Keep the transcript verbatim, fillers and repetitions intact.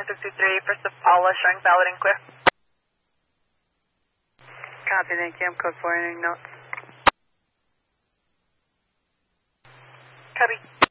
sixty-three, First of Paula, showing valid and clear. Copy, thank you. I'm code four, entering notes. Copy.